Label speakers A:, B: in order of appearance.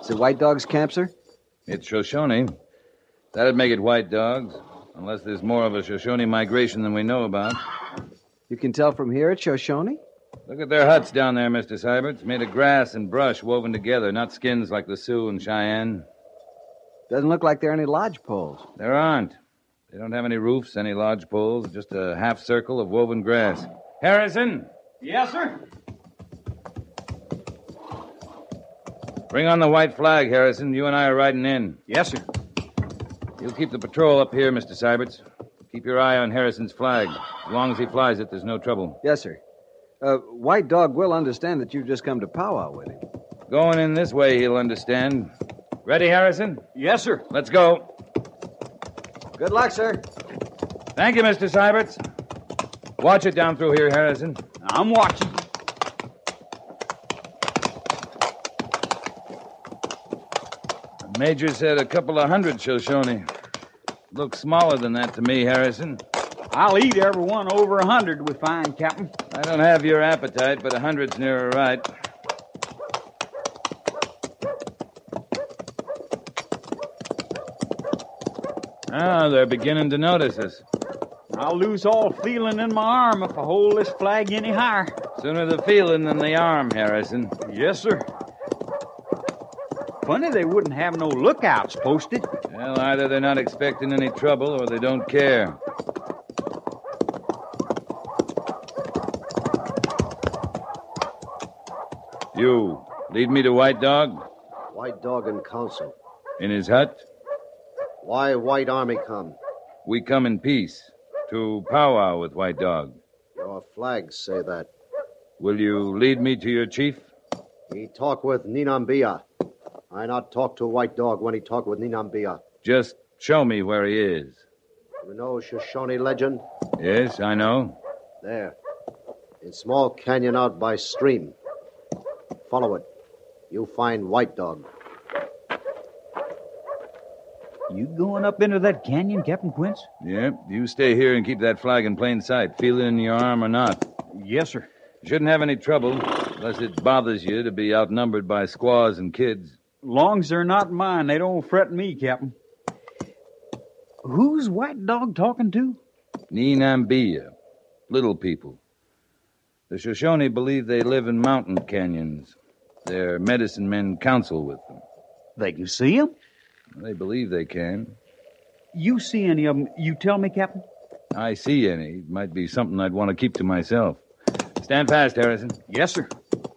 A: Is it White Dog's camp, sir?
B: It's Shoshone. That'd make it White Dog's, unless there's more of a Shoshone migration than we know about.
A: You can tell from here it's Shoshone?
B: Look at their huts down there, Mr. Seiberts. Made of grass and brush woven together, not skins like the Sioux and Cheyenne.
A: Doesn't look like there are any lodge poles.
B: There aren't. They don't have any roofs, any lodge poles, just a half circle of woven grass. Harrison!
C: Yes, sir?
B: Bring on the white flag, Harrison. You and I are riding in.
C: Yes, sir.
B: You'll keep the patrol up here, Mr. Seiberts. Keep your eye on Harrison's flag. As long as he flies it, there's no trouble.
A: Yes, sir. White Dog will understand that you've just come to powwow with him.
B: Going in this way, he'll understand. Ready, Harrison?
C: Yes, sir.
B: Let's go.
A: Good luck, sir.
B: Thank you, Mr. Seiberts. Watch it down through here, Harrison.
C: I'm watching.
B: The Major said a couple of hundred Shoshone. Looks smaller than that to me, Harrison.
C: I'll eat every one over 100 we find, Captain.
B: I don't have your appetite, but 100's nearer right. Ah, they're beginning to notice us.
C: I'll lose all feeling in my arm if I hold this flag any higher.
B: Sooner the feeling than the arm, Harrison.
C: Yes, sir. Funny they wouldn't have no lookouts posted.
B: Well, either they're not expecting any trouble or they don't care. You, lead me to White Dog?
D: White Dog in council.
B: In his hut?
D: Why White Army come?
B: We come in peace, to powwow with White Dog.
D: Your flags say that.
B: Will you lead me to your chief?
D: He talk with Ninambia. I not talk to White Dog when he talk with Ninambia.
B: Just show me where he is.
D: You know Shoshone legend?
B: Yes, I know.
D: There. In small canyon out by stream. Follow it. You find White Dog.
C: You going up into that canyon, Captain Quince?
B: Yep, you stay here and keep that flag in plain sight. Feel it in your arm or not.
C: Yes, sir.
B: You shouldn't have any trouble, unless it bothers you to be outnumbered by squaws and kids.
C: Long as they're not mine, they don't fret me, Captain. Who's White Dog talking to?
B: Ninambia. Little people. The Shoshone believe they live in mountain canyons. Their medicine men counsel with them.
C: They can see him?
B: They believe they can.
C: You see any of them, you tell me, Captain?
B: I see any. It might be something I'd want to keep to myself. Stand fast, Harrison.
C: Yes, sir.